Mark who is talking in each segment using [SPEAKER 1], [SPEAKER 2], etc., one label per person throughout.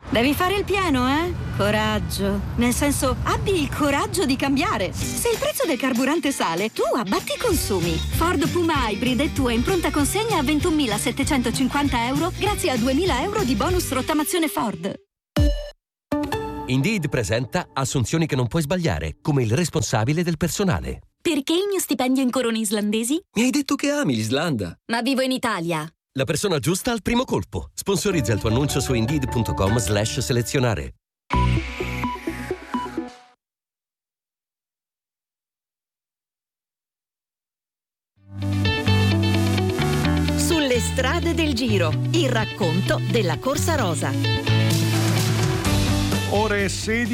[SPEAKER 1] Devi fare il pieno, eh? Coraggio. Nel senso, abbi il coraggio di cambiare. Se il prezzo del carburante sale, tu abbatti i consumi. Ford Puma Hybrid è tua in pronta consegna a 21.750 euro grazie a 2.000 euro di bonus rottamazione Ford.
[SPEAKER 2] Indeed presenta assunzioni che non puoi sbagliare, come il responsabile del personale.
[SPEAKER 3] Perché il mio stipendio in corone islandesi?
[SPEAKER 2] Mi hai detto che ami l'Islanda.
[SPEAKER 3] Ma vivo in Italia.
[SPEAKER 2] La persona giusta al primo colpo. Sponsorizza il tuo annuncio su Indeed.com/selezionare.
[SPEAKER 4] Sulle strade del Giro, il racconto della Corsa Rosa.
[SPEAKER 5] Ore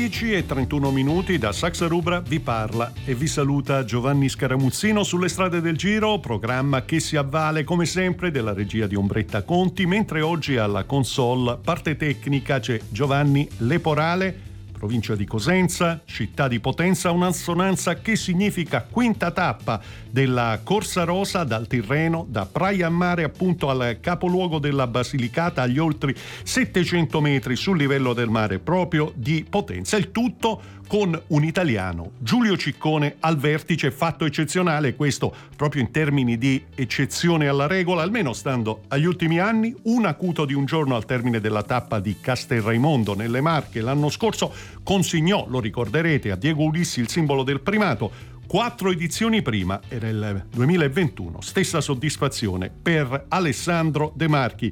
[SPEAKER 5] 16:31 da Saxa Rubra vi parla e vi saluta Giovanni Scaramuzzino sulle strade del Giro, programma che si avvale come sempre della regia di Ombretta Conti, mentre oggi alla console parte tecnica c'è Giovanni Leporale, provincia di Cosenza, città di Potenza, un'assonanza che significa quinta tappa della Corsa Rosa dal Tirreno, da Praia a Mare appunto al capoluogo della Basilicata, agli oltre 700 metri sul livello del mare proprio di Potenza. Il tutto con un italiano, Giulio Ciccone, al vertice, fatto eccezionale questo proprio in termini di eccezione alla regola, almeno stando agli ultimi anni. Un acuto di un giorno al termine della tappa di Castelraimondo nelle Marche l'anno scorso consegnò, lo ricorderete, a Diego Ulissi il simbolo del primato. 4 edizioni prima, era il 2021, stessa soddisfazione per Alessandro De Marchi.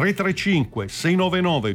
[SPEAKER 5] 335 699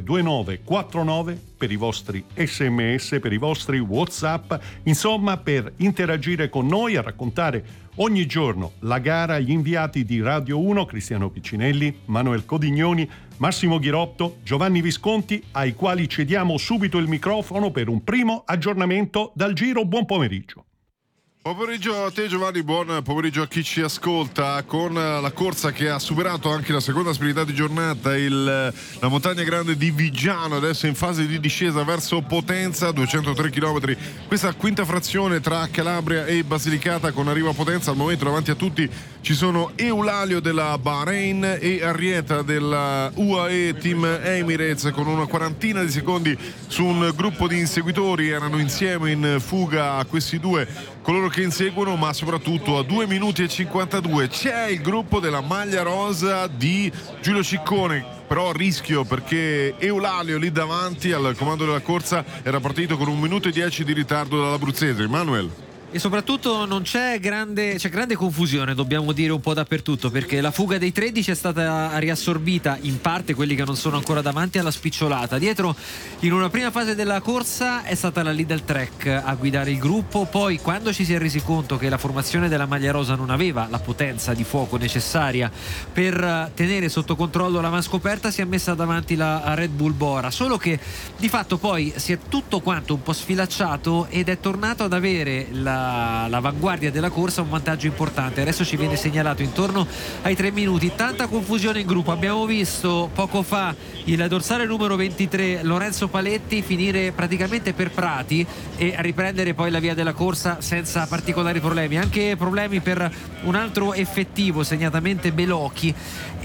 [SPEAKER 5] 2949 per i vostri sms, per i vostri WhatsApp, insomma per interagire con noi, a raccontare ogni giorno la gara. Gli inviati di Radio 1, Cristiano Piccinelli, Manuel Codignoni, Massimo Ghirotto, Giovanni Visconti, ai quali cediamo subito il microfono per un primo aggiornamento dal Giro. Buon pomeriggio.
[SPEAKER 6] Buon pomeriggio a te Giovanni, buon pomeriggio a chi ci ascolta. Con la corsa che ha superato anche la seconda spirita di giornata, la montagna grande di Viggiano, adesso in fase di discesa verso Potenza, 203 km, questa quinta frazione tra Calabria e Basilicata con arrivo a Potenza. Al momento davanti a tutti ci sono Eulalio della Bahrain e Arrieta della UAE Team Emirates con una quarantina di secondi su un gruppo di inseguitori. Erano insieme in fuga questi due, coloro che inseguono, ma soprattutto a 2 minuti e 52 c'è il gruppo della maglia rosa di Giulio Ciccone, però a rischio perché Eulalio lì davanti al comando della corsa era partito con 1 minuto e 10 di ritardo dall'abruzzese. Manuel.
[SPEAKER 7] E soprattutto non c'è grande confusione, dobbiamo dire, un po' dappertutto, perché la fuga dei 13 è stata riassorbita in parte, quelli che non sono ancora davanti, alla spicciolata. Dietro, in una prima fase della corsa, è stata la Lidl Trek a guidare il gruppo. Poi, quando ci si è resi conto che la formazione della maglia rosa non aveva la potenza di fuoco necessaria per tenere sotto controllo la man scoperta, si è messa davanti la Red Bull Bora. Solo che di fatto poi si è tutto quanto un po' sfilacciato ed è tornato ad avere l'avanguardia della corsa un vantaggio importante. Adesso ci viene segnalato intorno ai 3 minuti. Tanta confusione in gruppo, abbiamo visto poco fa il dorsale numero 23 Lorenzo Paletti finire praticamente per Prati e riprendere poi la via della corsa senza particolari problemi, anche problemi per un altro effettivo, segnatamente Belocchi,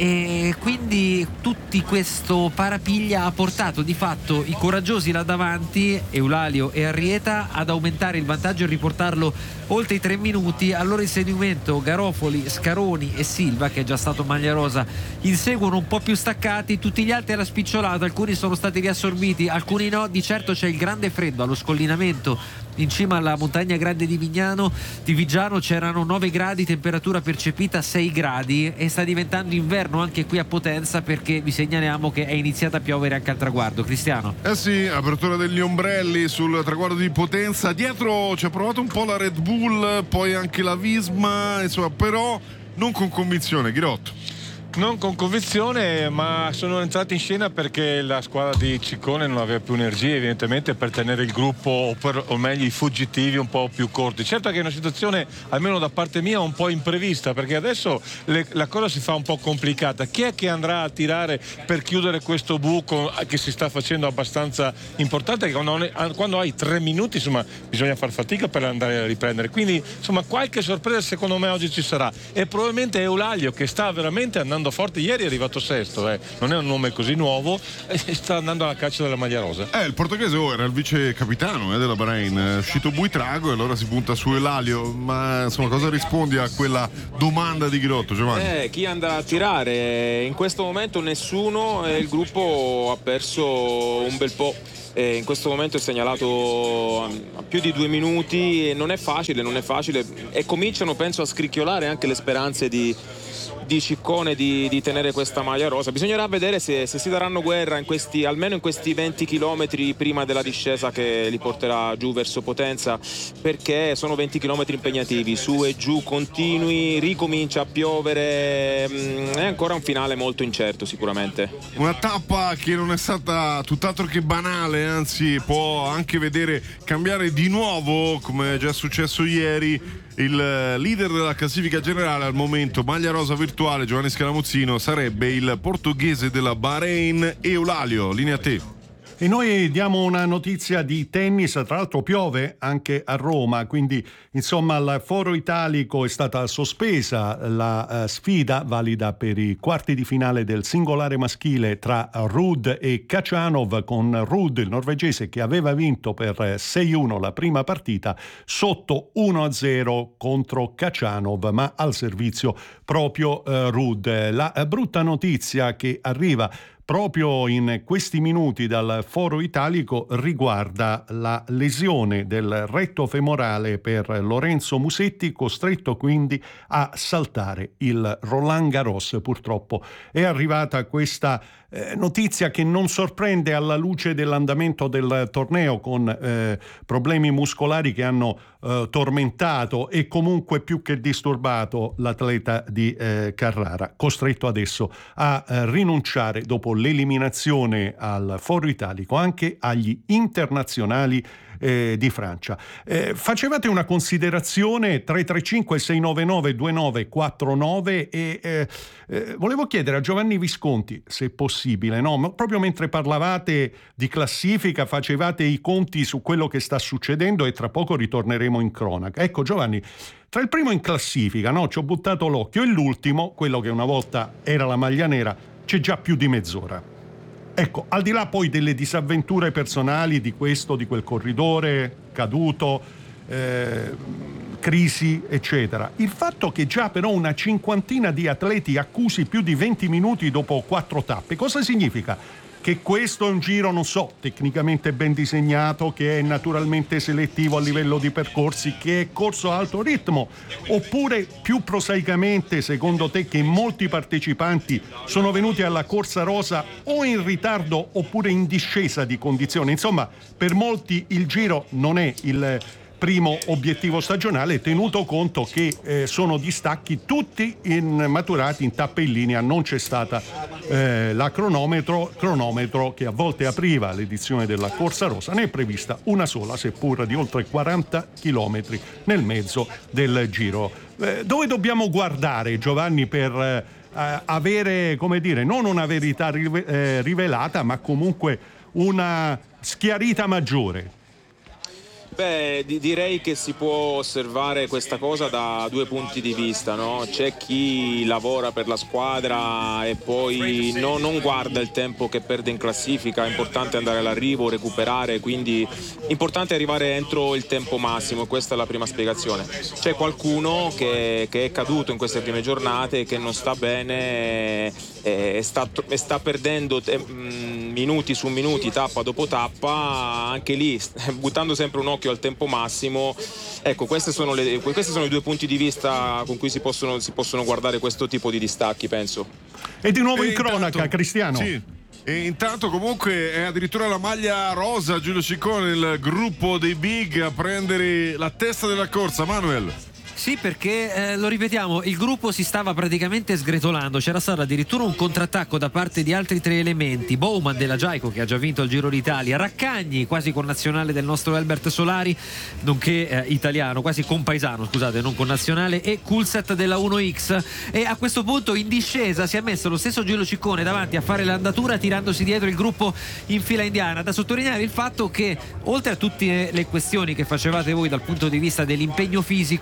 [SPEAKER 7] e quindi tutti questo parapiglia ha portato di fatto i coraggiosi là davanti, Eulalio e Arrieta, ad aumentare il vantaggio e riportarlo oltre i 3 minuti. Al loro inseguimento Garofoli, Scaroni e Silva, che è già stato maglia rosa, inseguono un po' più staccati, tutti gli altri alla spicciolata, alcuni sono stati riassorbiti, alcuni no. Di certo c'è il grande freddo allo scollinamento in cima alla montagna grande di Viggiano, c'erano 9 gradi, temperatura percepita 6 gradi, e sta diventando inverno anche qui a Potenza, perché vi segnaliamo che è iniziata a piovere anche al traguardo. Cristiano.
[SPEAKER 6] Sì, apertura degli ombrelli sul traguardo di Potenza. Dietro ci ha provato un po' la Red Bull, poi anche la Visma, insomma, però non con convinzione. Ghirotto.
[SPEAKER 8] Non con convinzione, ma sono entrati in scena perché la squadra di Ciccone non aveva più energie, evidentemente, per tenere il gruppo, o meglio i fuggitivi, un po' più corti. Certo che è una situazione, almeno da parte mia, un po' imprevista, perché adesso la cosa si fa un po' complicata. Chi è che andrà a tirare per chiudere questo buco che si sta facendo abbastanza importante? Quando hai 3 minuti, insomma, bisogna far fatica per andare a riprendere. Quindi, insomma, qualche sorpresa secondo me oggi ci sarà, e probabilmente Eulalio, che sta veramente andando andando forte. Ieri è arrivato sesto, non è un nome così nuovo, e sta andando alla caccia della maglia rosa.
[SPEAKER 6] Il portoghese era il vice capitano della Bahrain, è uscito Buitrago e allora si punta su Elalio. Ma insomma, cosa rispondi a quella domanda di Ghirotto, Giovanni?
[SPEAKER 9] Chi andrà a tirare? In questo momento nessuno, il gruppo ha perso un bel po'. In questo momento è segnalato a più di 2 minuti e non è facile e cominciano, penso, a scricchiolare anche le speranze di Ciccone di tenere questa maglia rosa. Bisognerà vedere se si daranno guerra almeno in questi 20 chilometri prima della discesa che li porterà giù verso Potenza, perché sono 20 chilometri impegnativi, su e giù continui, ricomincia a piovere, è ancora un finale molto incerto sicuramente.
[SPEAKER 6] Una tappa che non è stata tutt'altro che banale, anzi può anche vedere cambiare di nuovo, come è già successo ieri, il leader della classifica generale al momento, maglia rosa virtuale, Giovanni Scaramuzzino, sarebbe il portoghese della Bahrain, Elalio. Linea a te.
[SPEAKER 5] E noi diamo una notizia di tennis, tra l'altro piove anche a Roma, quindi insomma al Foro Italico è stata sospesa la sfida valida per i quarti di finale del singolare maschile tra Ruud e Khachanov, con Ruud, il norvegese, che aveva vinto per 6-1 la prima partita, sotto 1-0 contro Khachanov, ma al servizio proprio Ruud. La brutta notizia che arriva proprio in questi minuti dal Foro Italico riguarda la lesione del retto femorale per Lorenzo Musetti, costretto quindi a saltare il Roland Garros. Purtroppo è arrivata questa notizia che non sorprende alla luce dell'andamento del torneo, con problemi muscolari che hanno tormentato e comunque più che disturbato l'atleta di Carrara, costretto adesso a rinunciare dopo l'eliminazione al Foro Italico anche agli internazionali di Francia. Facevate una considerazione 335-699-2949 e volevo chiedere a Giovanni Visconti, se possibile, no? Ma proprio mentre parlavate di classifica facevate i conti su quello che sta succedendo e tra poco ritorneremo in cronaca. Ecco Giovanni, tra il primo in classifica, no? Ci ho buttato l'occhio, e l'ultimo, quello che una volta era la maglia nera, c'è già più di mezz'ora. Ecco, al di là poi delle disavventure personali di questo, di quel corridore caduto, crisi, eccetera, il fatto che già però una cinquantina di atleti accusi più di 20 minuti dopo 4 tappe, cosa significa? Che questo è un giro, non so, tecnicamente ben disegnato, che è naturalmente selettivo a livello di percorsi, che è corso a alto ritmo, oppure più prosaicamente, secondo te, che molti partecipanti sono venuti alla corsa rosa o in ritardo oppure in discesa di condizione? Insomma, per molti il giro non è il primo obiettivo stagionale, tenuto conto che sono distacchi tutti maturati in tappe in linea. Non c'è stata la cronometro che a volte apriva l'edizione della corsa rosa, ne è prevista una sola, seppur di oltre 40 chilometri nel mezzo del giro. Dove dobbiamo guardare, Giovanni, per avere, come dire, non una verità rivelata, ma comunque una schiarita maggiore?
[SPEAKER 9] Beh, direi che si può osservare questa cosa da 2 punti di vista, no? C'è chi lavora per la squadra e poi non guarda il tempo che perde in classifica, è importante andare all'arrivo, recuperare, quindi è importante arrivare entro il tempo massimo, questa è la prima spiegazione. C'è qualcuno che è caduto in queste prime giornate, che non sta bene e sta perdendo minuti su minuti, tappa dopo tappa, anche lì buttando sempre un occhio al tempo massimo. Ecco, questi sono i 2 punti di vista con cui si possono guardare questo tipo di distacchi, penso.
[SPEAKER 5] E di nuovo in cronaca, Cristiano.
[SPEAKER 6] Sì. E intanto comunque è addirittura la maglia rosa, Giulio Ciccone, il gruppo dei big a prendere la testa della corsa. Manuel.
[SPEAKER 7] Sì, perché lo ripetiamo, il gruppo si stava praticamente sgretolando, c'era stato addirittura un contrattacco da parte di altri 3 elementi: Bowman della Giaico, che ha già vinto il Giro d'Italia, Raccagni, quasi connazionale del nostro Albert Solari, nonché italiano, quasi compaesano, scusate, non connazionale, e Coolset della 1X. E a questo punto in discesa si è messo lo stesso Giulio Ciccone davanti a fare l'andatura, tirandosi dietro il gruppo in fila indiana. Da sottolineare il fatto che, oltre a tutte le questioni che facevate voi dal punto di vista dell'impegno fisico,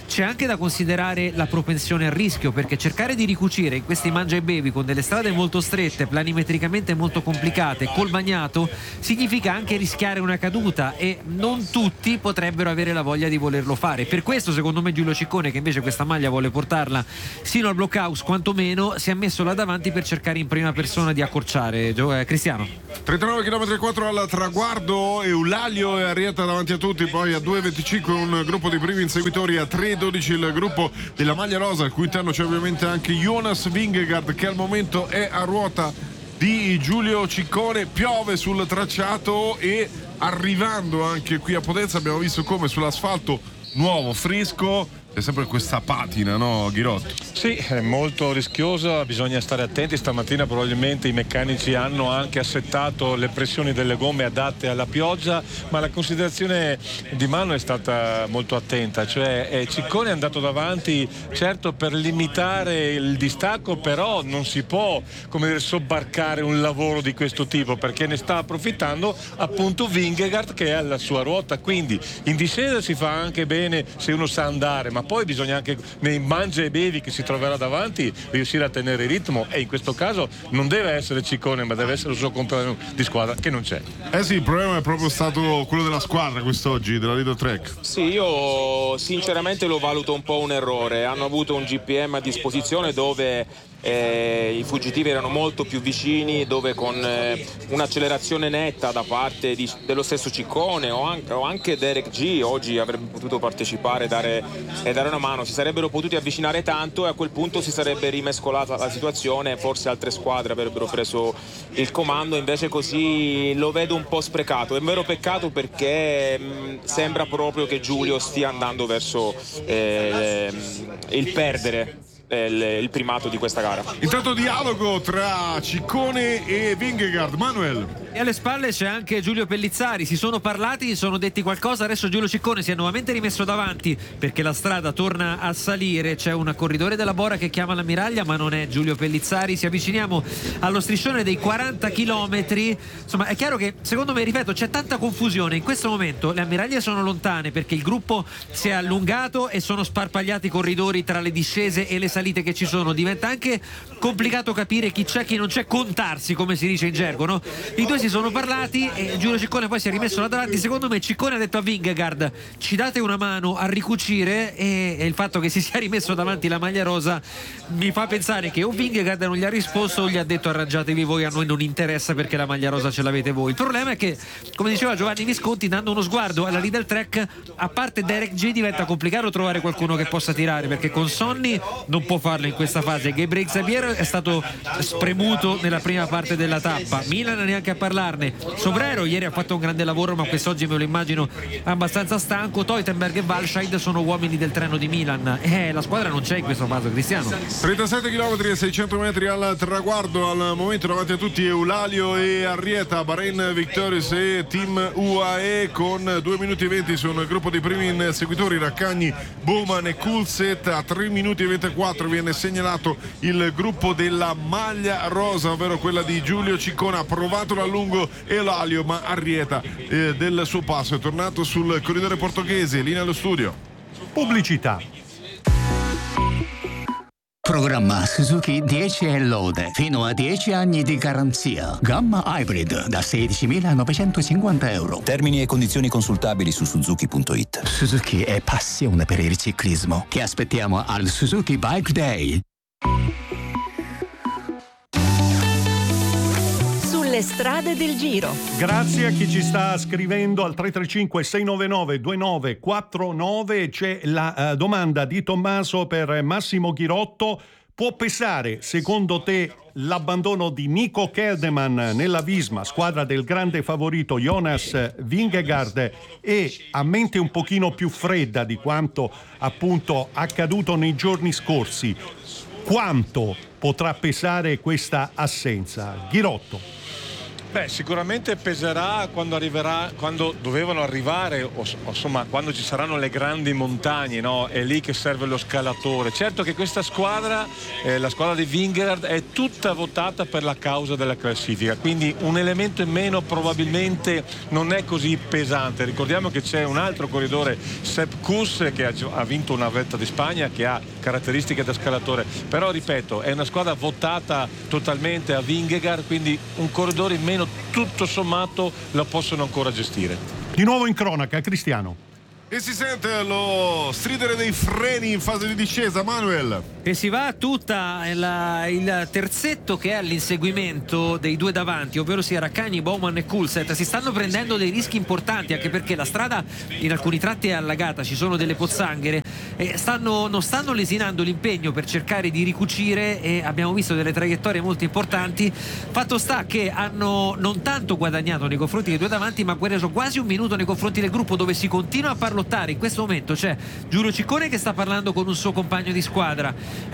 [SPEAKER 7] c'è anche da considerare la propensione al rischio, perché cercare di ricucire in questi mangia e bevi con delle strade molto strette, planimetricamente molto complicate, col bagnato, significa anche rischiare una caduta, e non tutti potrebbero avere la voglia di volerlo fare. Per questo secondo me Giulio Ciccone, che invece questa maglia vuole portarla sino al blockhouse quantomeno, si è messo là davanti per cercare in prima persona di accorciare. Cristiano.
[SPEAKER 6] 39 km e 4 al traguardo, Eulalia e Arrieta davanti a tutti, poi a 2.25 un gruppo di primi inseguitori, a 3.12 il gruppo della maglia rosa, al cui interno c'è ovviamente anche Jonas Vingegaard, che al momento è a ruota di Giulio Ciccone. Piove sul tracciato e arrivando anche qui a Potenza abbiamo visto come sull'asfalto nuovo, fresco, c'è sempre questa patina, no Ghirotto?
[SPEAKER 8] Sì, è molto rischioso, bisogna stare attenti. Stamattina probabilmente i meccanici hanno anche assettato le pressioni delle gomme adatte alla pioggia, ma la considerazione di Manu è stata molto attenta, cioè Ciccone è andato davanti certo per limitare il distacco, però non si può, come dire, sobbarcare un lavoro di questo tipo, perché ne sta approfittando appunto Vingegaard, che è alla sua ruota. Quindi in discesa si fa anche bene se uno sa andare, ma poi bisogna anche nei mangia e bevi che si troverà davanti riuscire a tenere il ritmo, e in questo caso non deve essere Ciccone, ma deve essere il suo compagno di squadra, che non c'è.
[SPEAKER 6] Sì, il problema è proprio stato quello della squadra quest'oggi, della Lido Trek.
[SPEAKER 9] Sì, io sinceramente lo valuto un po' un errore. Hanno avuto un GPM a disposizione dove i fuggitivi erano molto più vicini, dove con un'accelerazione netta da parte dello stesso Ciccone o anche Derek G oggi avrebbe potuto partecipare e dare una mano, si sarebbero potuti avvicinare tanto, e a quel punto si sarebbe rimescolata la situazione, forse altre squadre avrebbero preso il comando. Invece così lo vedo un po' sprecato. È un vero peccato, perché sembra proprio che Giulio stia andando verso il perdere il primato di questa gara.
[SPEAKER 6] Intanto dialogo tra Ciccone e Vingegaard. Manuel.
[SPEAKER 7] E alle spalle c'è anche Giulio Pellizzari, si sono parlati, sono detti qualcosa. Adesso Giulio Ciccone si è nuovamente rimesso davanti perché la strada torna a salire, c'è un corridore della Bora che chiama l'ammiraglia, ma non è Giulio Pellizzari. Si avviciniamo allo striscione dei 40 chilometri. Insomma, è chiaro che, secondo me, ripeto, c'è tanta confusione in questo momento. Le ammiraglie sono lontane perché il gruppo si è allungato e sono sparpagliati i corridori tra le discese e le salite che ci sono. Diventa anche complicato capire chi c'è, chi non c'è, contarsi, come si dice in gergo, no? I due si sono parlati e Giulio Ciccone poi si è rimesso là davanti. Secondo me Ciccone ha detto a Vingegaard: ci date una mano a ricucire, e il fatto che si sia rimesso davanti la maglia rosa mi fa pensare che o Vingegaard non gli ha risposto o gli ha detto: arrangiatevi voi, a noi non interessa perché la maglia rosa ce l'avete voi. Il problema è che, come diceva Giovanni Visconti, dando uno sguardo alla Lidl Trek, a parte Derek G diventa complicato trovare qualcuno che possa tirare, perché con Sonny non può farlo in questa fase. Gabriel Xavier è stato spremuto nella prima parte della tappa, Milan neanche a parlarne. Sobrero ieri ha fatto un grande lavoro, ma quest'oggi me lo immagino abbastanza stanco. Teutenberg e Walscheid sono uomini del treno di Milan, la squadra non c'è in questo caso. Cristiano.
[SPEAKER 6] 37 km e 600 metri al traguardo, al momento davanti a tutti Eulalio e Arrieta, Bahrain Victorious e Team UAE con 2 minuti e 20 su un gruppo di primi inseguitori, Raccagni, Bowman e Kulset. A 3 minuti e 24 viene segnalato il gruppo della maglia rosa, ovvero quella di Giulio Ciccone. Ha provato a lungo Eulalio, ma Arrieta del suo passo è tornato sul corridore portoghese. Linea allo studio.
[SPEAKER 5] Pubblicità.
[SPEAKER 10] Programma Suzuki 10 e lode, fino a 10 anni di garanzia. Gamma Hybrid da 16.950 euro.
[SPEAKER 11] Termini e condizioni consultabili su Suzuki.it.
[SPEAKER 10] Suzuki è passione per il ciclismo. Ti aspettiamo al Suzuki Bike Day.
[SPEAKER 4] Sulle strade del Giro.
[SPEAKER 5] Grazie a chi ci sta scrivendo al 335 699 2949. C'è la domanda di Tommaso per Massimo Ghirotto: può pesare secondo te l'abbandono di Nico Kelderman nella Visma, squadra del grande favorito Jonas Vingegaard, e a mente un pochino più fredda di quanto appunto accaduto nei giorni scorsi, quanto potrà pesare questa assenza? Ghirotto.
[SPEAKER 8] Beh, sicuramente peserà quando dovevano arrivare, o insomma quando ci saranno le grandi montagne, no? È lì che serve lo scalatore. Certo che questa squadra, la squadra di Vingegaard, è tutta votata per la causa della classifica, quindi un elemento in meno probabilmente non è così pesante. Ricordiamo che c'è un altro corridore, Sepp Kuss, che ha vinto una Volta di Spagna, che ha caratteristiche da scalatore, però ripeto, è una squadra votata totalmente a Vingegaard, quindi un corridore in meno tutto sommato la possono ancora gestire.
[SPEAKER 5] Di nuovo in cronaca, Cristiano.
[SPEAKER 6] E si sente lo stridere dei freni in fase di discesa, Manuel.
[SPEAKER 7] E si va tutta il terzetto che è all'inseguimento dei due davanti, ovvero sia Raccagni, Bowman e Coulthard. Si stanno prendendo dei rischi importanti, anche perché la strada in alcuni tratti è allagata, ci sono delle pozzanghere e non stanno lesinando l'impegno per cercare di ricucire, e abbiamo visto delle traiettorie molto importanti. Fatto sta che hanno non tanto guadagnato nei confronti dei due davanti, ma preso quasi un minuto nei confronti del gruppo, dove si continua a parlare. In questo momento c'è Giulio Ciccone che sta parlando con un suo compagno di squadra,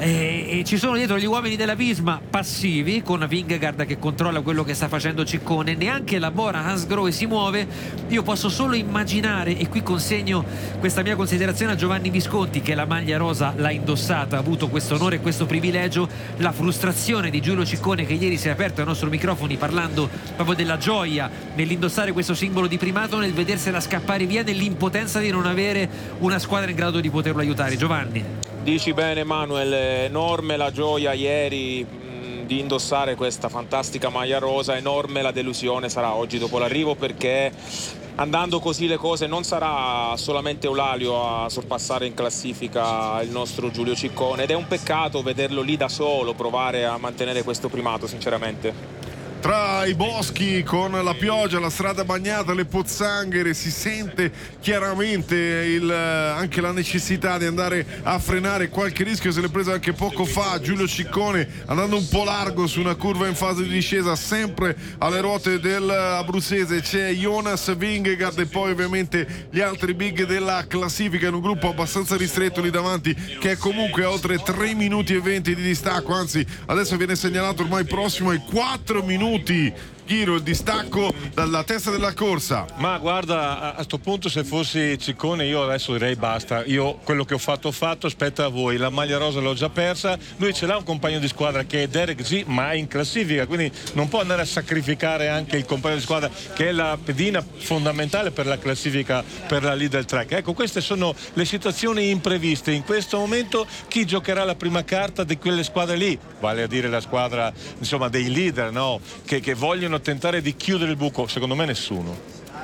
[SPEAKER 7] e ci sono dietro gli uomini della Visma passivi, con Vingegaard che controlla quello che sta facendo Ciccone. Neanche la Bora Hansgrohe si muove. Io posso solo immaginare, e qui consegno questa mia considerazione a Giovanni Visconti, che la maglia rosa l'ha indossata, ha avuto questo onore e questo privilegio, la frustrazione di Giulio Ciccone, che ieri si è aperto ai nostri microfoni parlando proprio della gioia nell'indossare questo simbolo di primato, nel vedersela scappare via, nell'impotenza di non avere una squadra in grado di poterlo aiutare. Giovanni.
[SPEAKER 9] Dici bene, Manuel, enorme la gioia ieri di indossare questa fantastica maglia rosa, enorme la delusione sarà oggi dopo l'arrivo, perché andando così le cose non sarà solamente Eulalia a sorpassare in classifica il nostro Giulio Ciccone, ed è un peccato vederlo lì da solo provare a mantenere questo primato, sinceramente.
[SPEAKER 6] Tra i boschi, con la pioggia, la strada bagnata, le pozzanghere, si sente chiaramente anche la necessità di andare a frenare. Qualche rischio se l'è preso anche poco fa Giulio Ciccone, andando un po' largo su una curva in fase di discesa. Sempre alle ruote dell'abruzzese c'è Jonas Vingegaard, e poi ovviamente gli altri big della classifica, in un gruppo abbastanza ristretto lì davanti, che è comunque a oltre 3 minuti e 20 di distacco. Anzi, adesso viene segnalato ormai prossimo ai 4 minuti. Ghiro, il distacco dalla testa della corsa.
[SPEAKER 8] Ma guarda, a sto punto, se fossi Ciccone, io adesso direi basta, io quello che ho fatto, aspetta a voi, la maglia rosa l'ho già persa. Lui ce l'ha un compagno di squadra che è Derek G, ma è in classifica, quindi non può andare a sacrificare anche il compagno di squadra, che è la pedina fondamentale per la classifica, per la leader track. Ecco, queste sono le situazioni impreviste. In questo momento chi giocherà la prima carta di quelle squadre lì, vale a dire la squadra, insomma, dei leader, no? Che vogliono tentare di chiudere il buco? Secondo me nessuno.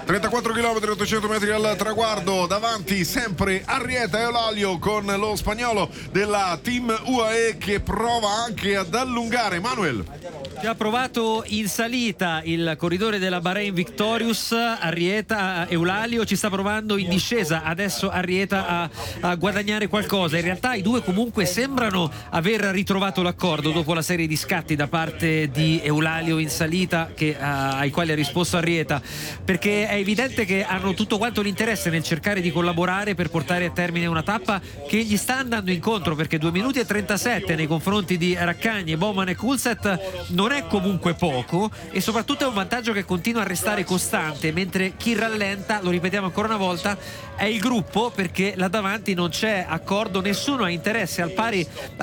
[SPEAKER 6] 34 km, 800 metri al traguardo, davanti sempre Arrieta Eulalia con lo spagnolo della team UAE che prova anche ad allungare. Manuel.
[SPEAKER 7] Già provato in salita il corridore della Bahrain Victorious, Arrieta Eulalia ci sta provando in discesa adesso Arrieta a guadagnare qualcosa. In realtà i due comunque sembrano aver ritrovato l'accordo dopo la serie di scatti da parte di Eulalia in salita ai quali ha risposto Arrieta, perché è evidente che hanno tutto quanto l'interesse nel cercare di collaborare per portare a termine una tappa che gli sta andando incontro, perché 2 minuti e 37 nei confronti di Raccagni, Bowman e Coulthard non è comunque poco, e soprattutto è un vantaggio che continua a restare costante, mentre chi rallenta, lo ripetiamo ancora una volta, è il gruppo, perché là davanti non c'è accordo, nessuno ha interesse, al pari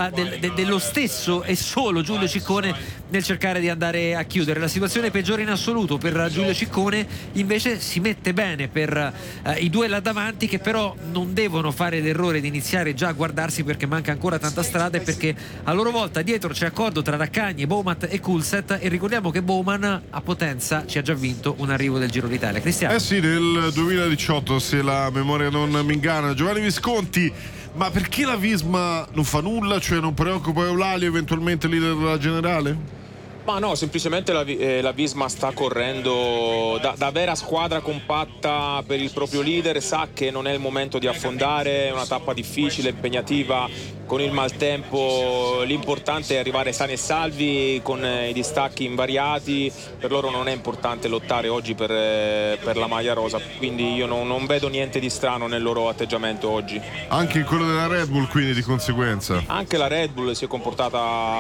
[SPEAKER 7] dello stesso e solo Giulio Ciccone nel cercare di andare a chiudere. La situazione peggiore in assoluto per Giulio Ciccone, invece si mette bene per i due là davanti, che però non devono fare l'errore di iniziare già a guardarsi, perché manca ancora tanta strada, e perché a loro volta dietro c'è accordo tra Raccagni, Bowman e Coulthard, e ricordiamo che Bowman a Potenza ci ha già vinto un arrivo del Giro d'Italia. Cristiano.
[SPEAKER 6] Sì, nel 2018, se la memoria non mi inganna. Giovanni Visconti, ma perché la Visma non fa nulla? Cioè non preoccupa Eulalia, eventualmente leader della generale?
[SPEAKER 9] Ma no, semplicemente la Visma sta correndo da vera squadra compatta per il proprio leader, sa che non è il momento di affondare, è una tappa difficile, impegnativa, con il maltempo. L'importante è arrivare sani e salvi con i distacchi invariati. Per loro non è importante lottare oggi per la maglia rosa, quindi io non vedo niente di strano nel loro atteggiamento oggi.
[SPEAKER 6] Anche quello della Red Bull, quindi, di conseguenza?
[SPEAKER 9] Anche la Red Bull si è comportata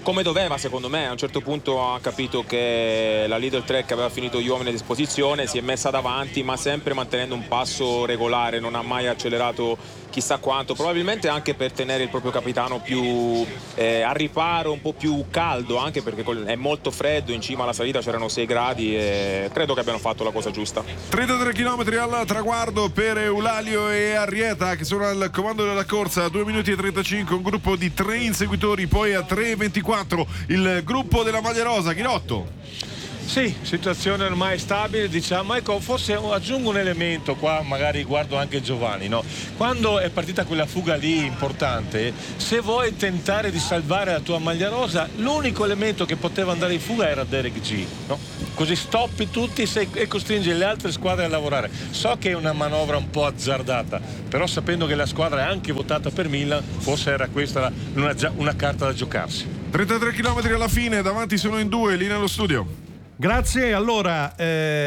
[SPEAKER 9] come doveva, secondo me. A un certo punto ha capito che la leader track aveva finito gli uomini a disposizione, si è messa davanti, ma sempre mantenendo un passo regolare, non ha mai accelerato chissà quanto, probabilmente anche per tenere il proprio capitano più a riparo, un po' più caldo, anche perché è molto freddo, in cima alla salita c'erano 6 gradi e credo che abbiano fatto la cosa giusta.
[SPEAKER 6] 33 km al traguardo per Eulalio e Arrieta, che sono al comando della corsa. 2 minuti e 35, un gruppo di 3 inseguitori, poi a 3:24 il gruppo della maglia rosa. Ghirotto.
[SPEAKER 8] Sì, situazione ormai stabile, diciamo. Ecco, forse aggiungo un elemento qua, magari guardo anche Giovanni, no? Quando è partita quella fuga lì importante, se vuoi tentare di salvare la tua maglia rosa, l'unico elemento che poteva andare in fuga era Derek G, no? Così stoppi tutti e costringi le altre squadre a lavorare. So che è una manovra un po' azzardata, però sapendo che la squadra è anche votata per Milan, forse era questa una carta da giocarsi.
[SPEAKER 6] 33 km alla fine, davanti sono in 2, linea allo studio.
[SPEAKER 5] Grazie. Allora,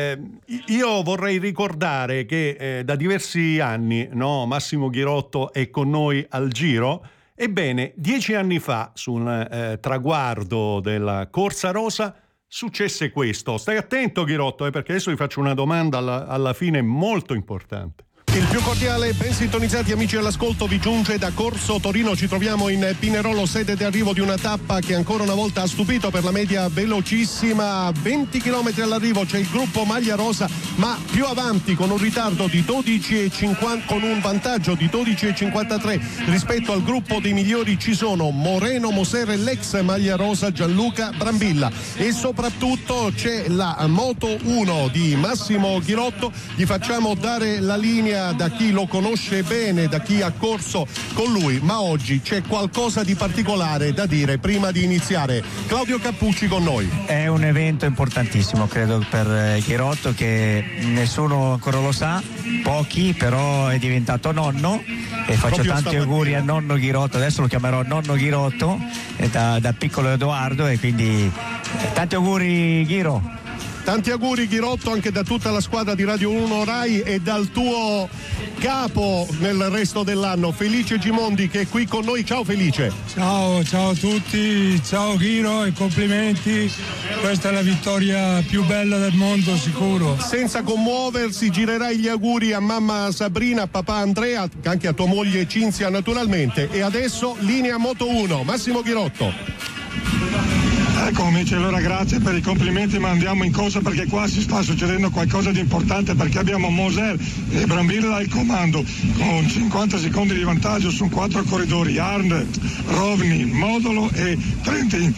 [SPEAKER 5] io vorrei ricordare che da diversi anni, no, Massimo Ghirotto è con noi al Giro. Ebbene, 10 anni fa, su un traguardo della Corsa Rosa, successe questo. Stai attento, Ghirotto, perché adesso vi faccio una domanda alla fine molto importante.
[SPEAKER 12] Il più cordiale ben sintonizzati amici all'ascolto vi giunge da Corso Torino. Ci troviamo in Pinerolo, sede di arrivo di una tappa che ancora una volta ha stupito per la media velocissima. 20 km all'arrivo c'è il gruppo maglia rosa, ma più avanti con un ritardo di 12,50, con un vantaggio di 12,53 rispetto al gruppo dei migliori ci sono Moreno Moser e l'ex maglia rosa Gianluca Brambilla, e soprattutto c'è la Moto 1 di Massimo Ghirotto. Gli facciamo dare la linea da chi lo conosce bene, da chi ha corso con lui, ma oggi c'è qualcosa di particolare da dire prima di iniziare. Claudio Cappucci con noi.
[SPEAKER 13] È un evento importantissimo, credo, per Ghirotto, che nessuno ancora lo sa, pochi, però è diventato nonno e faccio tanti auguri a nonno Ghirotto. Adesso lo chiamerò nonno Ghirotto da piccolo Edoardo, e quindi tanti auguri Ghiro.
[SPEAKER 12] Tanti auguri Ghirotto anche da tutta la squadra di Radio 1 Rai e dal tuo capo nel resto dell'anno, Felice Gimondi, che è qui con noi. Ciao Felice.
[SPEAKER 14] Ciao a tutti, ciao Ghiro e complimenti, questa è la vittoria più bella del mondo sicuro.
[SPEAKER 12] Senza commuoversi girerai gli auguri a mamma Sabrina, a papà Andrea, anche a tua moglie Cinzia naturalmente. E adesso linea Moto 1, Massimo Ghirotto.
[SPEAKER 14] Ecco amici, allora grazie per i complimenti, ma andiamo in corsa perché qua si sta succedendo qualcosa di importante, perché abbiamo Moser e Brambilla al comando con 50 secondi di vantaggio su 4 corridori, Arndt, Rovni, Modolo e Trentin.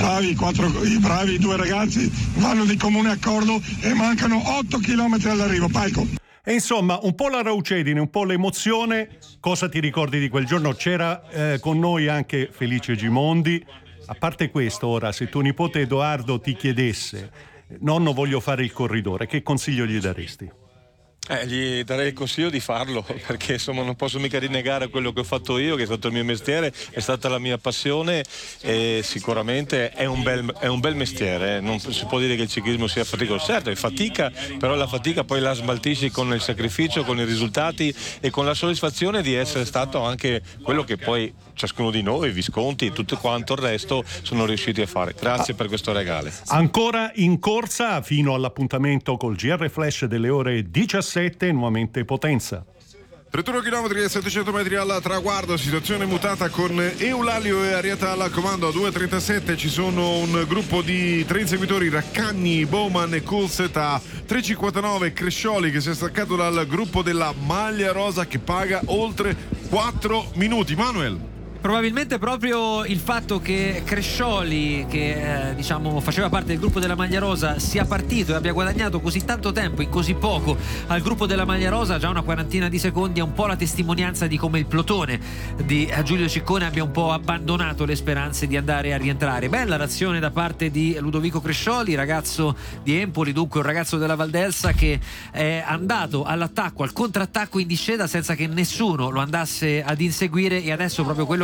[SPEAKER 14] I bravi 2 ragazzi vanno di comune accordo e mancano 8 km all'arrivo. Palco.
[SPEAKER 5] E insomma, un po' la raucedine, un po' l'emozione. Cosa ti ricordi di quel giorno? C'era con noi anche Felice Gimondi. A parte questo, ora, se tuo nipote Edoardo ti chiedesse: nonno, voglio fare il corridore, che consiglio gli daresti?
[SPEAKER 8] Gli darei il consiglio di farlo, perché insomma non posso mica rinnegare quello che ho fatto io, che è stato il mio mestiere, è stata la mia passione, e sicuramente è un bel mestiere. Non si può dire che il ciclismo sia faticoso, certo è fatica, però la fatica poi la smaltisci con il sacrificio, con i risultati e con la soddisfazione di essere stato anche quello che poi ciascuno di noi, Visconti e tutto quanto il resto, sono riusciti a fare. Grazie per questo regalo.
[SPEAKER 5] Ancora in corsa fino all'appuntamento col GR Flash delle ore 17, nuovamente Potenza.
[SPEAKER 6] 31 km e 700 metri al traguardo, situazione mutata con Eulalio e Arrieta al comando. A 2:37 ci sono un gruppo di 3 inseguitori, Raccagni, Bowman e Coulset. A 3:59 Crescioli, che si è staccato dal gruppo della maglia rosa, che paga oltre 4 minuti. Manuel.
[SPEAKER 7] Probabilmente proprio il fatto che Crescioli, che diciamo faceva parte del gruppo della maglia rosa, sia partito e abbia guadagnato così tanto tempo in così poco al gruppo della maglia rosa, già una quarantina di secondi, è un po' la testimonianza di come il plotone di Giulio Ciccone abbia un po' abbandonato le speranze di andare a rientrare. Bella l'azione da parte di Ludovico Crescioli, ragazzo di Empoli, dunque un ragazzo della Valdelsa, che è andato all'attacco, al contrattacco in discesa senza che nessuno lo andasse ad inseguire, e adesso proprio quello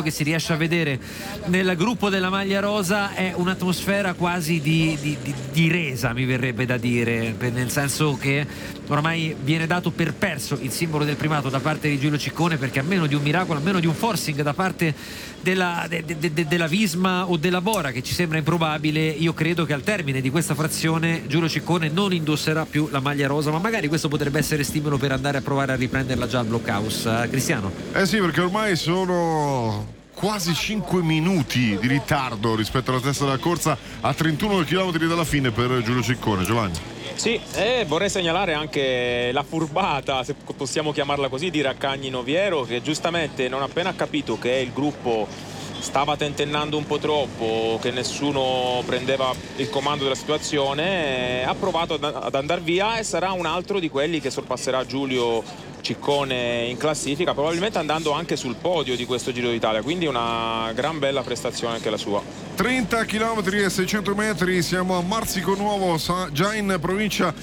[SPEAKER 7] che si riesce a vedere nel gruppo della maglia rosa è un'atmosfera quasi di resa, mi verrebbe da dire, nel senso che ormai viene dato per perso il simbolo del primato da parte di Giulio Ciccone, perché a meno di un miracolo, a meno di un forcing da parte della Visma o della Bora, che ci sembra improbabile, io credo che al termine di questa frazione Giulio Ciccone non indosserà più la maglia rosa, ma magari questo potrebbe essere stimolo per andare a provare a riprenderla già al blockhouse. Cristiano?
[SPEAKER 6] Sì, perché ormai sono quasi 5 minuti di ritardo rispetto alla testa della corsa, a 31 km dalla fine per Giulio Ciccone. Giovanni?
[SPEAKER 9] Sì, vorrei segnalare anche la furbata, se possiamo chiamarla così, di Raccagni Noviero, che giustamente non appena ha capito che il gruppo stava tentennando un po' troppo, che nessuno prendeva il comando della situazione, ha provato ad andare via, e sarà un altro di quelli che sorpasserà Giulio Ciccone in classifica, probabilmente andando anche sul podio di questo Giro d'Italia, quindi una gran bella prestazione anche la sua.
[SPEAKER 6] 30 km e 600 metri, siamo a Marsico Nuovo, già in provincia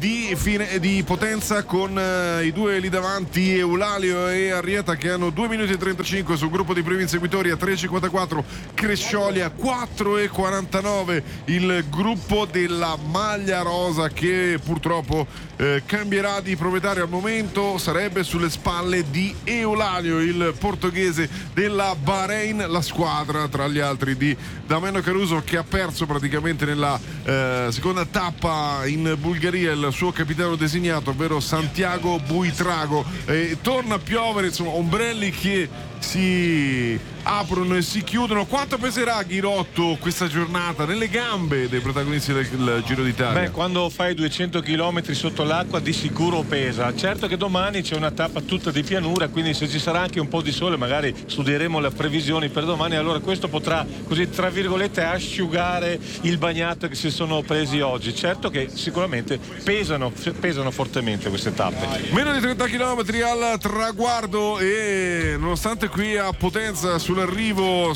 [SPEAKER 6] di Potenza, con i due lì davanti, Eulalio e Arrieta, che hanno 2 minuti e 35 sul gruppo di primi inseguitori, a 3,54 Crescioli, a 4,49 il gruppo della maglia rosa, che purtroppo cambierà di proprietario. Al momento sarebbe sulle spalle di Eulalio, il portoghese della Bahrain, la squadra tra gli altri di Damiano Caruso, che ha perso praticamente nella seconda tappa in Bulgaria il suo capitano designato, ovvero Santiago Buitrago. Torna a piovere, insomma, ombrelli che si aprono e si chiudono. Quanto peserà, Ghirotto, questa giornata nelle gambe dei protagonisti del Giro d'Italia?
[SPEAKER 8] Beh, quando fai 200 km sotto l'acqua di sicuro pesa. Certo che domani c'è una tappa tutta di pianura, quindi se ci sarà anche un po' di sole magari studieremo le previsioni per domani, allora questo potrà, così tra virgolette, asciugare il bagnato che si sono presi oggi. Certo che sicuramente pesano fortemente queste tappe.
[SPEAKER 6] Meno di 30 km al traguardo, e nonostante qui a Potenza sull'arrivo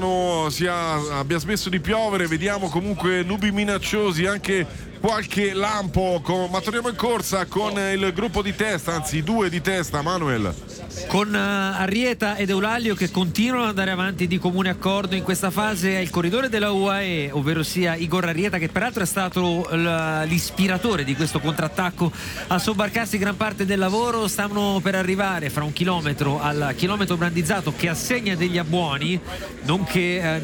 [SPEAKER 6] abbia smesso di piovere, vediamo comunque nubi minacciosi, anche qualche lampo, ma torniamo in corsa con il gruppo di testa, anzi due di testa, Manuel.
[SPEAKER 7] Con Arrieta ed Eulalio che continuano ad andare avanti di comune accordo in questa fase. È il corridore della UAE, ovvero sia Igor Arrieta, che peraltro è stato l'ispiratore di questo contrattacco a sobbarcarsi gran parte del lavoro. Stanno per arrivare fra 1 chilometro al chilometro brandizzato, che assegna degli abbuoni, non che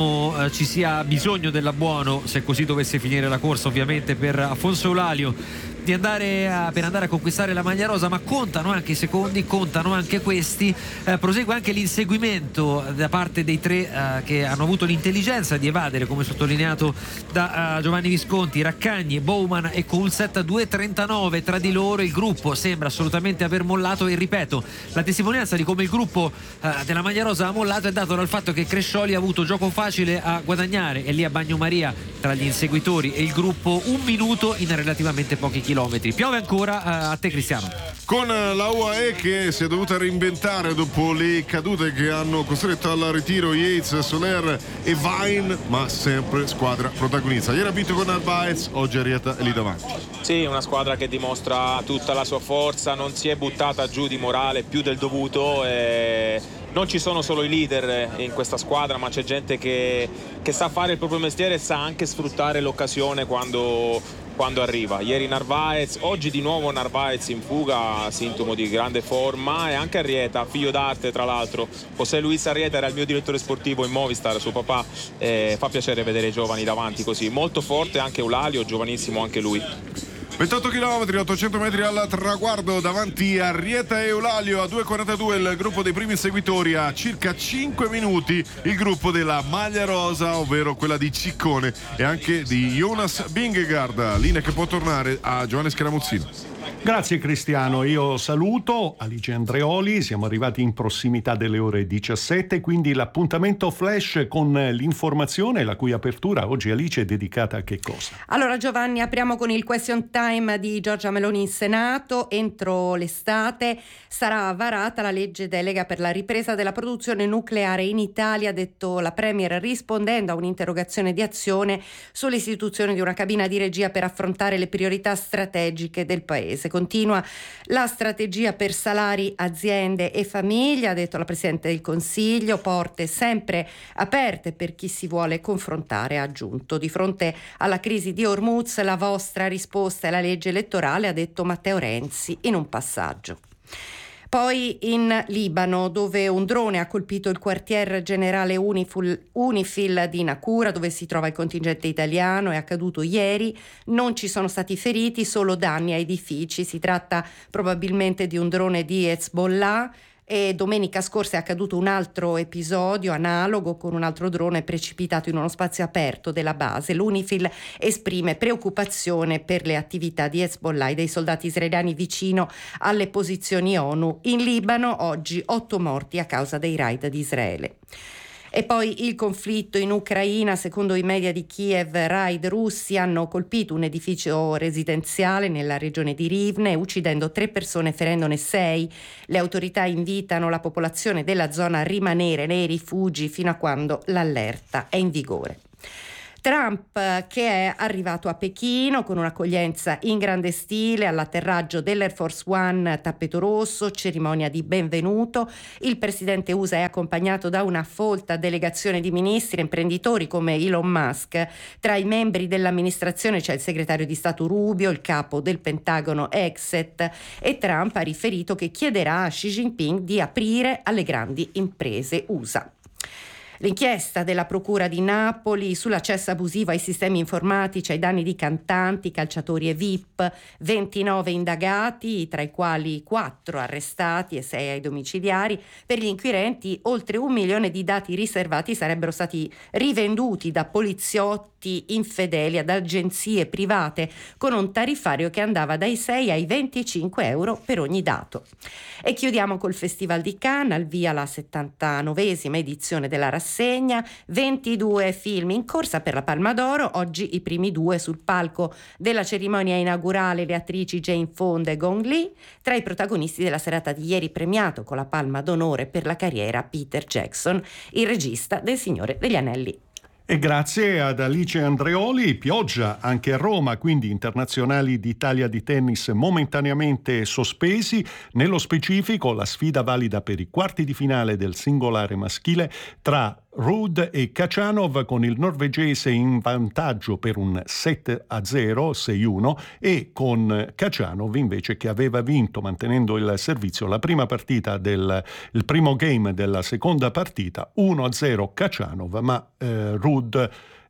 [SPEAKER 7] ci sia bisogno dell'abbuono, se così dovesse finire la corsa, ovviamente, per Afonso Eulalio per andare a conquistare la maglia rosa, ma contano anche i secondi, contano anche questi. Prosegue anche l'inseguimento da parte dei tre che hanno avuto l'intelligenza di evadere, come sottolineato da Giovanni Visconti, Raccagni, Bowman e Coulset. 2,39 tra di loro. Il gruppo sembra assolutamente aver mollato, e ripeto, la testimonianza di come il gruppo della maglia rosa ha mollato è dato dal fatto che Crescioli ha avuto gioco facile a guadagnare, e lì a Bagnomaria tra gli inseguitori e il gruppo 1 minuto in relativamente pochi chilometri. Piove ancora. A te, Cristiano.
[SPEAKER 6] Con la UAE che si è dovuta reinventare dopo le cadute che hanno costretto al ritiro Yates, Soler e Vine, ma sempre squadra protagonista. Ieri ha vinto con Narvaez, oggi Arrieta è lì davanti.
[SPEAKER 9] Sì, una squadra che dimostra tutta la sua forza, non si è buttata giù di morale più del dovuto, e non ci sono solo i leader in questa squadra, ma c'è gente che sa fare il proprio mestiere e sa anche sfruttare l'occasione quando arriva. Ieri Narvaez, oggi di nuovo Narvaez in fuga, sintomo di grande forma, e anche Arrieta, figlio d'arte tra l'altro. José Luis Arrieta era il mio direttore sportivo in Movistar, suo papà. Fa piacere vedere i giovani davanti così. Molto forte anche Eulalio, giovanissimo anche lui.
[SPEAKER 6] 28 km, 800 metri al traguardo, davanti a Arrieta e Eulalio, a 2,42 il gruppo dei primi inseguitori, a circa 5 minuti il gruppo della maglia rosa, ovvero quella di Ciccone e anche di Jonas Vingegaard. Linea che può tornare a Giovanni Scaramuzzino.
[SPEAKER 5] Grazie Cristiano, io saluto Alice Andreoli, siamo arrivati in prossimità delle ore 17, quindi l'appuntamento flash con l'informazione, la cui apertura oggi, Alice, è dedicata a che cosa?
[SPEAKER 15] Allora Giovanni, apriamo con il question time di Giorgia Meloni in Senato. Entro l'estate sarà varata la legge delega per la ripresa della produzione nucleare in Italia, ha detto la Premier rispondendo a un'interrogazione di Azione sull'istituzione di una cabina di regia per affrontare le priorità strategiche del Paese. imprese. Continua la strategia per salari, aziende e famiglie, ha detto la Presidente del Consiglio, porte sempre aperte per chi si vuole confrontare, ha aggiunto. Di fronte alla crisi di Hormuz, la vostra risposta è la legge elettorale, ha detto Matteo Renzi in un passaggio. Poi in Libano, dove un drone ha colpito il quartier generale Unifil di Naqoura, dove si trova il contingente italiano, è accaduto ieri. Non ci sono stati feriti, solo danni a edifici. Si tratta probabilmente di un drone di Hezbollah. E domenica scorsa è accaduto un altro episodio analogo con un altro drone precipitato in uno spazio aperto della base. L'Unifil esprime preoccupazione per le attività di Hezbollah e dei soldati israeliani vicino alle posizioni ONU. In Libano oggi 8 morti a causa dei raid di Israele. E poi il conflitto in Ucraina, secondo i media di Kiev, raid russi hanno colpito un edificio residenziale nella regione di Rivne, uccidendo 3 persone, ferendone 6. Le autorità invitano la popolazione della zona a rimanere nei rifugi fino a quando l'allerta è in vigore. Trump, che è arrivato a Pechino con un'accoglienza in grande stile all'atterraggio dell'Air Force One, tappeto rosso, cerimonia di benvenuto. Il presidente USA è accompagnato da una folta delegazione di ministri e imprenditori come Elon Musk. Tra i membri dell'amministrazione c'è il segretario di Stato Rubio, il capo del Pentagono Exet, e Trump ha riferito che chiederà a Xi Jinping di aprire alle grandi imprese USA. L'inchiesta della Procura di Napoli sull'accesso abusivo ai sistemi informatici ai danni di cantanti, calciatori e VIP, 29 indagati, tra i quali 4 arrestati e 6 ai domiciliari. Per gli inquirenti oltre 1 milione di dati riservati sarebbero stati rivenduti da poliziotti infedeli ad agenzie private con un tariffario che andava dai 6 ai 25 euro per ogni dato. E chiudiamo col Festival di Cannes, al via la 79esima edizione della rassegna, 22 film in corsa per la Palma d'Oro, oggi i primi 2 sul palco della cerimonia inaugurale, le attrici Jane Fonda e Gong Li, tra i protagonisti della serata di ieri premiato con la Palma d'Onore per la carriera Peter Jackson, il regista del Signore degli Anelli.
[SPEAKER 5] E grazie ad Alice Andreoli, pioggia anche a Roma, quindi internazionali d'Italia di tennis momentaneamente sospesi. Nello specifico la sfida valida per i quarti di finale del singolare maschile tra Ruud e Khachanov, con il norvegese in vantaggio per un 7-0, 6-1, e con Khachanov invece che aveva vinto mantenendo il servizio la prima partita il primo game della seconda partita, 1-0 Khachanov, ma Ruud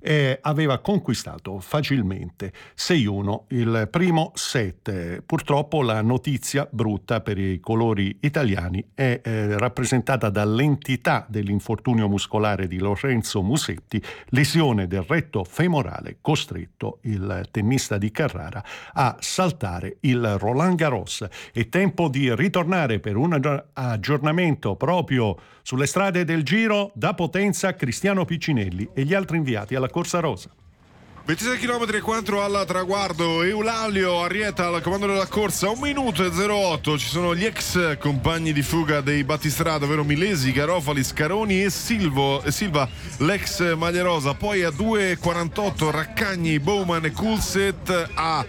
[SPEAKER 5] aveva conquistato facilmente 6-1 il primo set. Purtroppo la notizia brutta per i colori italiani è rappresentata dall'entità dell'infortunio muscolare di Lorenzo Musetti, lesione del retto femorale, costretto il tennista di Carrara a saltare il Roland Garros. È tempo di ritornare per un aggiornamento proprio sulle strade del Giro da Potenza, Cristiano Piccinelli e gli altri inviati alla Corsa Rosa.
[SPEAKER 6] 26 km e 4 al traguardo, Eulalio Arrieta al comando della corsa, 1 minuto e 08. Ci sono gli ex compagni di fuga dei battistrada, ovvero Milesi, Garofali, Scaroni e Silva, l'ex maglia rosa. Poi a 2,48 Raccagni, Bowman e Coulset, a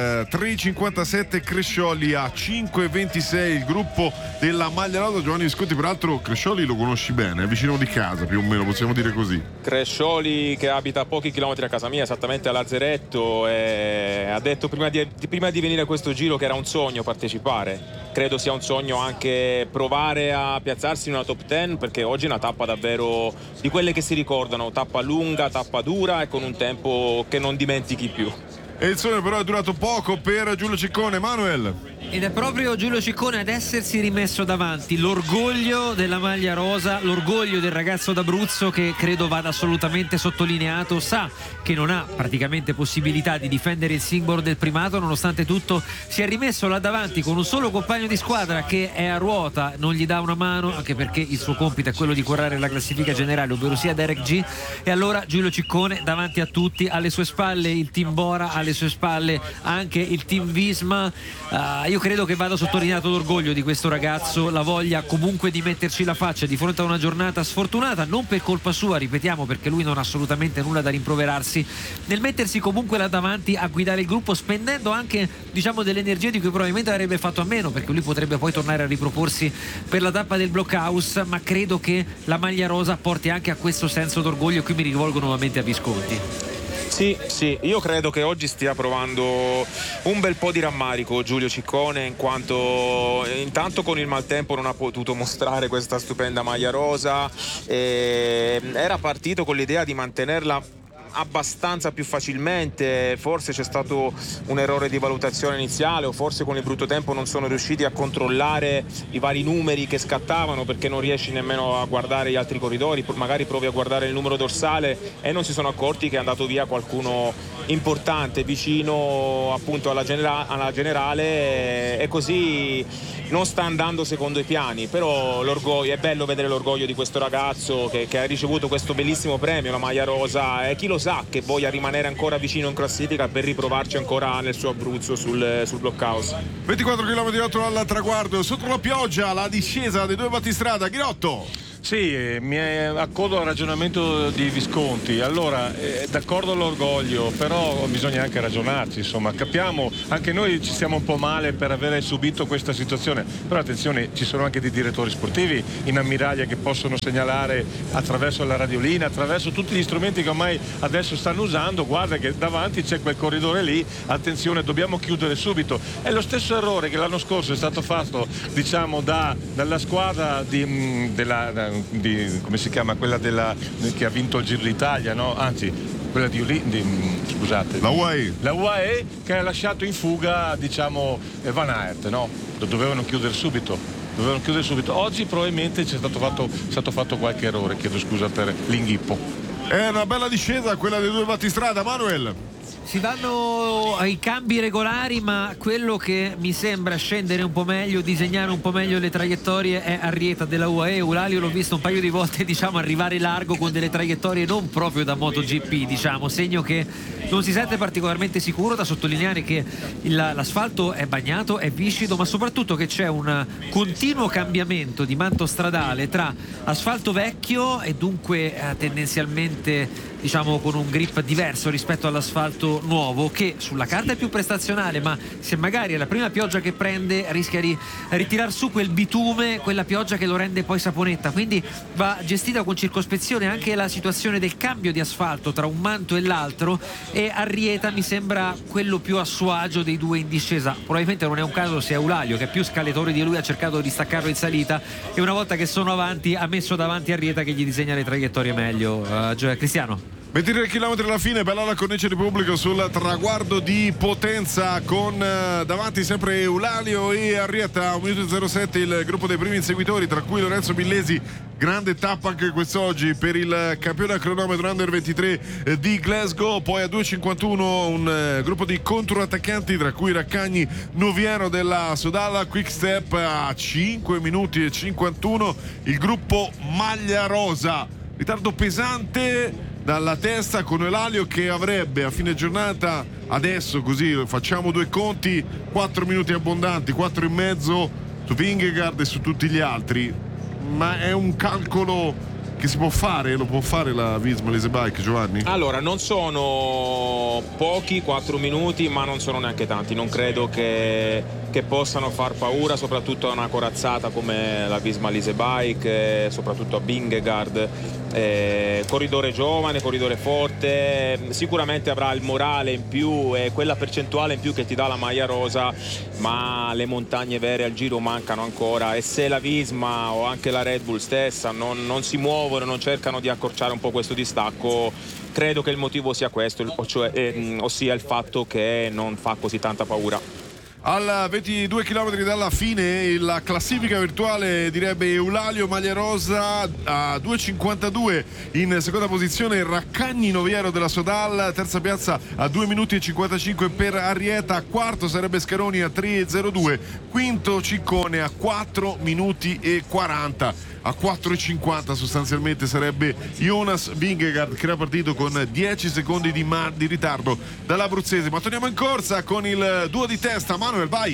[SPEAKER 6] 3,57 Crescioli, a 5,26 il gruppo della maglia rosa. Giovanni Visconti, peraltro Crescioli lo conosci bene, è vicino di casa più o meno, possiamo dire così.
[SPEAKER 9] Crescioli, che abita a pochi chilometri a casa mia, esattamente a Lazzeretto, ha detto prima di venire a questo giro che era un sogno partecipare. Credo sia un sogno anche provare a piazzarsi in una top 10, perché oggi è una tappa davvero di quelle che si ricordano, tappa lunga, tappa dura e con un tempo che non dimentichi più.
[SPEAKER 6] E il sogno però è durato poco per Giulio Ciccone. Manuel.
[SPEAKER 7] Ed è proprio Giulio Ciccone ad essersi rimesso davanti, l'orgoglio della maglia rosa, l'orgoglio del ragazzo d'Abruzzo, che credo vada assolutamente sottolineato. Sa che non ha praticamente possibilità di difendere il simbolo del primato, nonostante tutto si è rimesso là davanti con un solo compagno di squadra che è a ruota, non gli dà una mano, anche perché il suo compito è quello di curare la classifica generale, ovvero sia Derek G. E allora Giulio Ciccone davanti a tutti, alle sue spalle il team Bora, alle sue spalle anche il team Visma, io credo che vada sottolineato l'orgoglio di questo ragazzo, la voglia comunque di metterci la faccia di fronte a una giornata sfortunata, non per colpa sua, ripetiamo, perché lui non ha assolutamente nulla da rimproverarsi, nel mettersi comunque là davanti a guidare il gruppo, spendendo anche, diciamo, delle energie di cui probabilmente avrebbe fatto a meno, perché lui potrebbe poi tornare a riproporsi per la tappa del Blockhouse, ma credo che la maglia rosa porti anche a questo senso d'orgoglio. Qui mi rivolgo nuovamente a Visconti.
[SPEAKER 9] Sì, io credo che oggi stia provando un bel po' di rammarico Giulio Ciccone, in quanto intanto con il maltempo non ha potuto mostrare questa stupenda maglia rosa, era partito con l'idea di mantenerla abbastanza più facilmente, forse c'è stato un errore di valutazione iniziale, o forse con il brutto tempo non sono riusciti a controllare i vari numeri che scattavano, perché non riesci nemmeno a guardare gli altri corridori, magari provi a guardare il numero dorsale e non si sono accorti che è andato via qualcuno importante vicino appunto alla generale, e così non sta andando secondo i piani. Però l'orgoglio, è bello vedere l'orgoglio di questo ragazzo che ha ricevuto questo bellissimo premio, la maglia rosa, e chi lo sa che voglia rimanere ancora vicino in classifica per riprovarci ancora nel suo Abruzzo sul Blockhouse.
[SPEAKER 6] 24 km al traguardo, sotto la pioggia, la discesa dei due battistrada. Ghirotto.
[SPEAKER 8] Sì, mi accodo al ragionamento di Visconti. Allora, d'accordo all'orgoglio, però bisogna anche ragionarci, insomma, capiamo, anche noi ci stiamo un po' male per aver subito questa situazione, però attenzione, ci sono anche dei direttori sportivi in ammiraglia che possono segnalare attraverso la radiolina, attraverso tutti gli strumenti che ormai adesso stanno usando: guarda che davanti c'è quel corridore lì, attenzione, dobbiamo chiudere subito. È lo stesso errore che l'anno scorso è stato fatto, diciamo, dalla squadra come si chiama, quella che ha vinto il Giro d'Italia, no? Anzi, quella scusate,
[SPEAKER 6] la
[SPEAKER 8] UAE, che ha lasciato in fuga, diciamo, Van Aert, no? Dovevano chiudere subito. Oggi probabilmente c'è stato fatto qualche errore, chiedo scusa per l'inghippo.
[SPEAKER 6] È una bella discesa quella dei due battistrada, Manuel.
[SPEAKER 7] Si vanno ai cambi regolari, ma quello che mi sembra scendere un po' meglio, disegnare un po' meglio le traiettorie è Arrieta della UAE. Eulalia l'ho visto un paio di volte, diciamo, arrivare largo con delle traiettorie non proprio da MotoGP, diciamo, segno che non si sente particolarmente sicuro. Da sottolineare che l'asfalto è bagnato, è viscido, ma soprattutto che c'è un continuo cambiamento di manto stradale tra asfalto vecchio e dunque tendenzialmente, diciamo, con un grip diverso rispetto all'asfalto nuovo, che sulla carta è più prestazionale, ma se magari è la prima pioggia che prende rischia di ritirar su quel bitume, quella pioggia che lo rende poi saponetta. Quindi va gestita con circospezione anche la situazione del cambio di asfalto tra un manto e l'altro, e Arrieta mi sembra quello più a suo agio dei due in discesa. Probabilmente non è un caso se Eulalia, che è più scaletore di lui, ha cercato di staccarlo in salita, e una volta che sono avanti ha messo davanti Arrieta che gli disegna le traiettorie meglio. Cristiano.
[SPEAKER 6] 23 km alla fine, bella la cornice di pubblico sul traguardo di Potenza, con davanti sempre Eulalio e Arrieta. 1 minuto e 07 il gruppo dei primi inseguitori, tra cui Lorenzo Billesi. Grande tappa anche quest'oggi per il campione a cronometro Under 23 di Glasgow. Poi a 2.51 un gruppo di controattaccanti, tra cui Raccagni, Noviero della Sodalla. Quick Step a 5 minuti e 51 il gruppo maglia rosa. Ritardo pesante dalla testa con Eulalia, che avrebbe a fine giornata, adesso così facciamo due conti, 4 minuti abbondanti, 4 e mezzo su Vingegaard e su tutti gli altri. Ma è un calcolo che si può fare, lo può fare la Visma Lease Bike, Giovanni?
[SPEAKER 9] Allora, non sono pochi 4 minuti, ma non sono neanche tanti. Non credo che possano far paura, soprattutto a una corazzata come la Visma Lease Bike, soprattutto a Vingegaard. Corridore giovane, corridore forte, sicuramente avrà il morale in più e quella percentuale in più che ti dà la maglia rosa, ma le montagne vere al Giro mancano ancora, e se la Visma o anche la Red Bull stessa non si muovono, non cercano di accorciare un po' questo distacco, credo che il motivo sia questo, ossia il fatto che non fa così tanta paura.
[SPEAKER 6] Al 22 km dalla fine la classifica virtuale direbbe Eulalio maglia rosa a 2.52, in seconda posizione Raccagni Noviero della Sodal, terza piazza a 2 minuti e 55 per Arrieta, quarto sarebbe Scaroni a 3.02, quinto Ciccone a 4 minuti e 40. A 4.50 sostanzialmente sarebbe Jonas Vingegaard, che era partito con 10 secondi di ritardo dall'abruzzese. Ma torniamo in corsa con il duo di testa. Manuel, vai!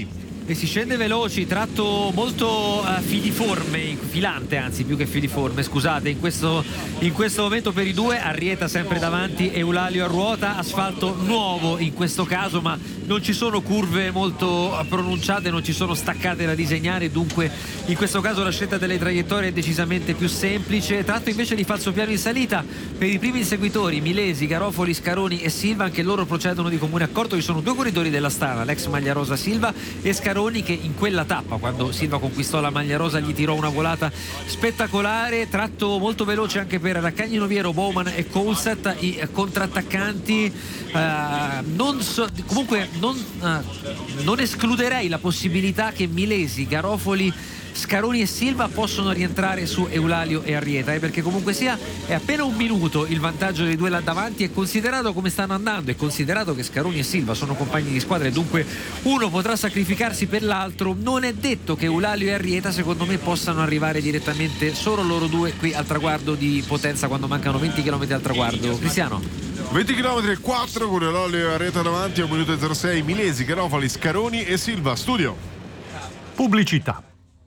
[SPEAKER 7] e si scende veloci, tratto molto filiforme, filante anzi più che filiforme, scusate, in questo momento per i due. Arrieta sempre davanti, Eulalio a ruota, asfalto nuovo in questo caso, ma non ci sono curve molto pronunciate, non ci sono staccate da disegnare, dunque in questo caso la scelta delle traiettorie è decisamente più semplice. Tratto invece di falsopiano in salita per i primi inseguitori Milesi, Garofoli, Scaroni e Silva, anche loro procedono di comune accordo. Ci sono due corridori della Stana, l'ex maglia rosa Silva e Scaroni, che in quella tappa, quando Silva conquistò la maglia rosa, gli tirò una volata spettacolare. Tratto molto veloce anche per Raccagni, Noviero, Bowman e Coulthard, i contrattaccanti. Comunque non escluderei la possibilità che Milesi, Garofoli, Scaroni e Silva possono rientrare su Eulalio e Arrieta, perché comunque sia è appena un minuto il vantaggio dei due là davanti, e considerato come stanno andando e considerato che Scaroni e Silva sono compagni di squadra e dunque uno potrà sacrificarsi per l'altro, non è detto che Eulalio e Arrieta secondo me possano arrivare direttamente solo loro due qui al traguardo di Potenza quando mancano 20 km al traguardo. Cristiano?
[SPEAKER 6] 20 km e 4 con Eulalio e Arrieta davanti a 1 minuto e 06, Milesi, Garofoli, Scaroni e Silva. Studio.
[SPEAKER 5] Pubblicità.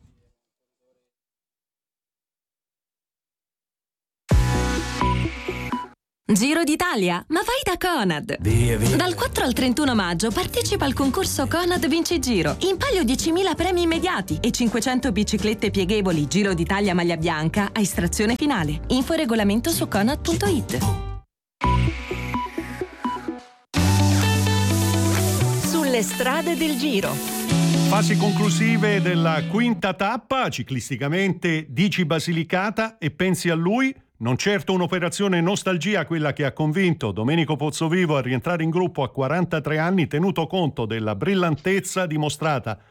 [SPEAKER 16] Giro d'Italia, ma vai da Conad!
[SPEAKER 17] Via.
[SPEAKER 16] Dal 4 al 31 maggio partecipa al concorso Conad Vinci Giro. In palio 10.000 premi immediati e 500 biciclette pieghevoli Giro d'Italia maglia bianca a estrazione finale. Info e regolamento su conad.it.
[SPEAKER 4] Sulle strade del Giro.
[SPEAKER 5] Fasi conclusive della quinta tappa, ciclisticamente dici Basilicata e pensi a lui. Non certo un'operazione nostalgia quella che ha convinto Domenico Pozzovivo a rientrare in gruppo a 43 anni, tenuto conto della brillantezza dimostrata